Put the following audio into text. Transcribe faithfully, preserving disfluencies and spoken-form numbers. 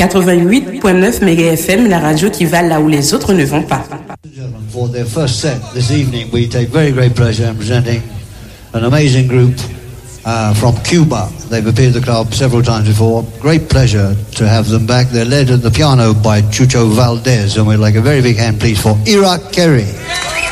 quatre-vingt-huit point neuf méga F M, la radio qui va là où les autres ne vont pas. For their first set this evening, we take very great pleasure in presenting an amazing group uh, from Cuba. They've appeared at the club several times before. Great pleasure to have them back. They're led at the piano by Chucho Valdez, and we'd like a very big hand, please, for Ira Kerry.